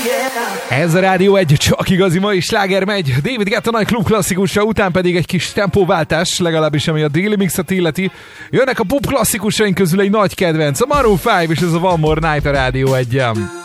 Ez a Rádió egy csak igazi mai sláger megy. David Guetta nagy klub klasszikusa, után pedig egy kis tempóváltás, legalábbis ami a Daily Mixet illeti. Jönnek a pop klasszikusaink közül egy nagy kedvenc, a Maroon 5, és ez a One More Night a Rádió 1-en.